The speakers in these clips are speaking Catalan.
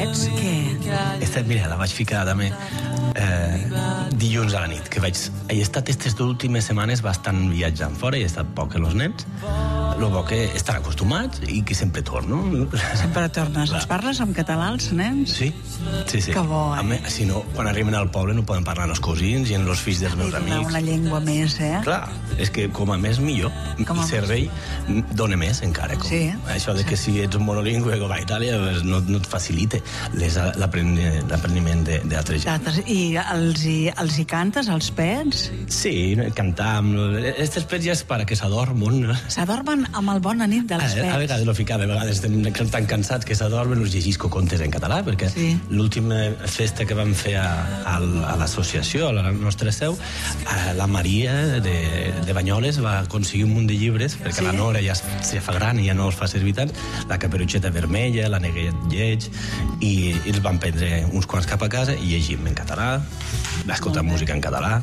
Pets, què? Mira, la vaig ficar també dilluns a la nit, que he estat aquestes últimes setmanes bastant viatjant fora, he estat poc amb els nens, el bo que estan acostumats i que sempre torno. Sempre tornes. Els parles en català, els nens? Sí. Que bo, Si no, quan arriben al poble no poden parlar amb els cosins i amb els fills dels meus amics. Una llengua més, Clar, és que com a més millor. El cervell dona més encara. Sí. Això de que si ets un monolingüe com a Itàlia no et facilita l'apreniment d'altra gent. I els hi cantes, als pets? Sí, cantar amb... Aquests pets ja és per a que s'adormen. S'adormen amb el bona nit dels pets. A vegades lo ficava, a vegades estem tan cansats que s'adormen, us llegisco contes en català, perquè l'última festa que vam fer a l'associació, a la nostra seu, la Maria de Banyoles va aconseguir un munt de llibres, perquè la Nora ja se fa gran i ja no els fa servir tant, la Caperuceta Vermella, la Neguet Lleig, i els van prendre uns quants cap a casa i llegim en català, escoltar música en català.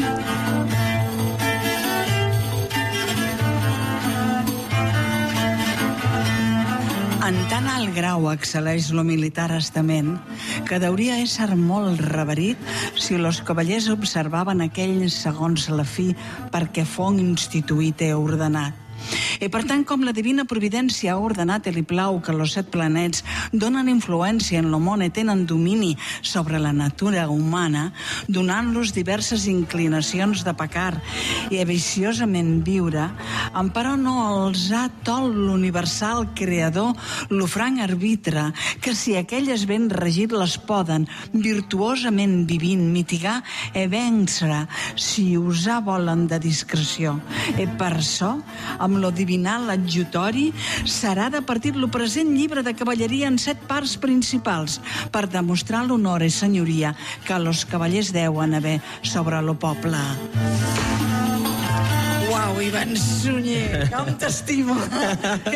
En tan alt grau excel·leix lo militar estament que deuria ésser molt reverit si los cavallers observaven aquells segons la fi perquè fon instituït i ordenat. I per tant, com la divina providència ha ordenat i li plau que los 7 planets donen influència en lo món i tenen domini sobre la natura humana, donant-los diverses inclinacions de pecar i viciosament viure, emperò no els ha tol l'universal creador, lo franc arbitre, que si aquelles ben regit les poden, virtuosament vivint, mitigar i vèncer, si usar volen de discreció. I per això, amb lo divinal adjutori, serà de partit lo present llibre de cavalleria en 7 parts principals per demostrar l'honor i senyoria que los cavallers deuen haver sobre lo poble. Uau, Ivan Sunyer, com t'estimo!